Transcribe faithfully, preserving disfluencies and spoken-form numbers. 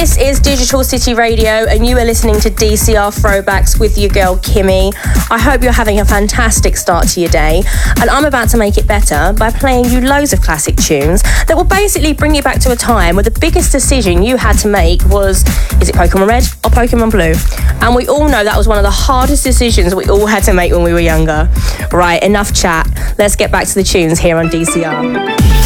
This is Digital City Radio and you are listening to D C R Throwbacks with your girl Kimmy. I hope you're having a fantastic start to your day, and I'm about to make it better by playing you loads of classic tunes that will basically bring you back to a time where the biggest decision you had to make was, is it Pokemon Red or Pokemon Blue? And we all know that was one of the hardest decisions we all had to make when we were younger. Right, enough chat. Let's get back to the tunes here on D C R.